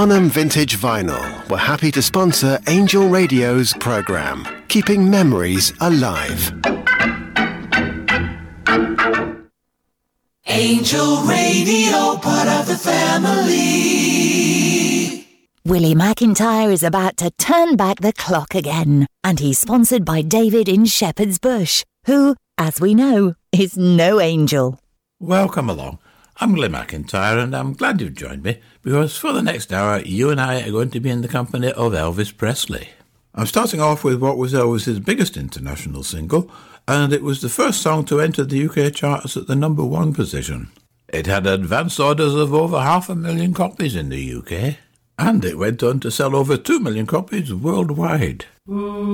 Arnhem Vintage Vinyl were happy to sponsor Angel Radio's programme, keeping memories alive. Angel Radio, part of the family. Willie McIntyre is about to turn back the clock again, and he's sponsored by David in Shepherd's Bush, who, as we know, is no angel. Welcome along. I'm Willie McIntyre, and I'm glad you've joined me, because for the next hour, you and I are going to be in the company of Elvis Presley. I'm starting off with what was Elvis's biggest international single, and it was the first song to enter the UK charts at the number 1 position. It had advance orders of over 500,000 copies in the UK, and it went on to sell over 2 million copies worldwide.